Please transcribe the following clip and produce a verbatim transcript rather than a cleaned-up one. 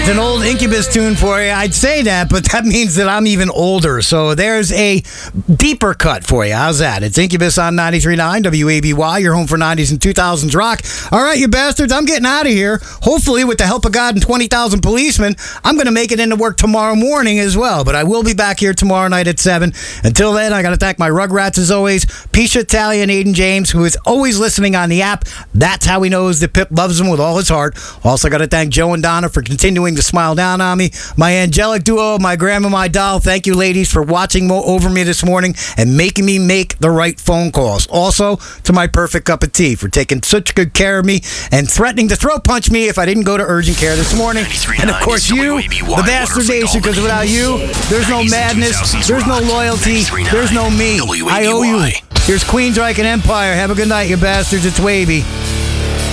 It's an old Incubus tune for you. I'd say that, but that means that I'm even older. So there's a deeper cut for you. How's that? It's Incubus on ninety-three point nine W A B Y, your home for nineties and two thousands rock. All right, you bastards, I'm getting out of here. Hopefully, with the help of God and twenty thousand policemen, I'm going to make it into work tomorrow morning as well. But I will be back here tomorrow night at seven. Until then, I got to thank my Rugrats as always, Pisha, Talia, and Aiden James, who is always listening on the app. That's how he knows that Pip loves him with all his heart. Also got to thank Joe and Donna for continuing to smile down on me. My angelic duo, my grandma, my doll, thank you, ladies, for watching mo- over me this morning and making me make the right phone calls. Also, to my perfect cup of tea for taking such good care of me and threatening to throat punch me if I didn't go to urgent care this morning. And of course, you, the Bastard Nation, because without you, there's no madness, there's no loyalty, there's no me. I owe you. Here's Queensryche and Empire. Have a good night, you bastards. It's Wavy.